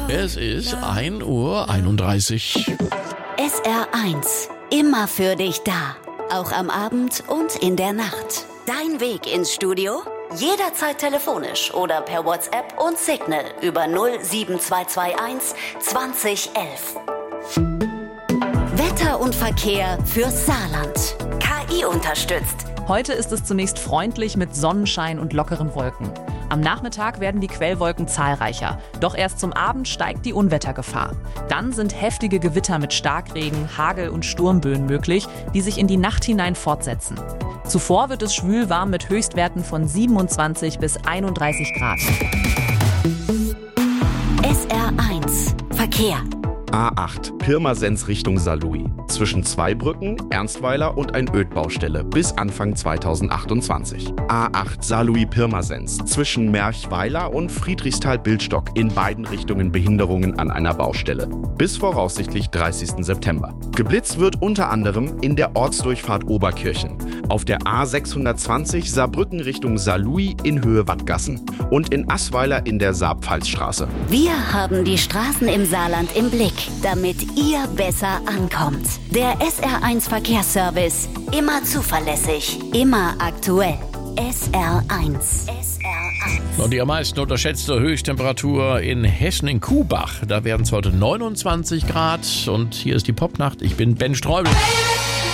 Es ist 1:31 Uhr. SR1, immer für dich da. Auch am Abend und in der Nacht. Dein Weg ins Studio? Jederzeit telefonisch oder per WhatsApp und Signal über 07221 2011. Wetter und Verkehr fürs Saarland. KI unterstützt. Heute ist es zunächst freundlich mit Sonnenschein und lockeren Wolken. Am Nachmittag werden die Quellwolken zahlreicher. Doch erst zum Abend steigt die Unwettergefahr. Dann sind heftige Gewitter mit Starkregen, Hagel und Sturmböen möglich, die sich in die Nacht hinein fortsetzen. Zuvor wird es schwülwarm mit Höchstwerten von 27 bis 31 Grad. SR1 Verkehr. A8 Pirmasens Richtung Saarlouis. Zwischen Zweibrücken, Ernstweiler und ein Ödbaustelle bis Anfang 2028. A8 Saarlouis-Pirmasens. Zwischen Merchweiler und Friedrichsthal-Bildstock in beiden Richtungen Behinderungen an einer Baustelle. Bis voraussichtlich 30. September. Geblitzt wird unter anderem in der Ortsdurchfahrt Oberkirchen, auf der A620 Saarbrücken Richtung Saarlouis in Höhe Wattgassen und in Assweiler in der Saar-Pfalz-Straße. Wir haben die Straßen im Saarland im Blick, damit ihr besser ankommt. Der SR1 Verkehrsservice. Immer zuverlässig, immer aktuell. SR1. Und die am meisten unterschätzte Höchsttemperatur in Hessen in Kuhbach. Da werden es heute 29 Grad. Und hier ist die Popnacht. Ich bin Ben Streubel.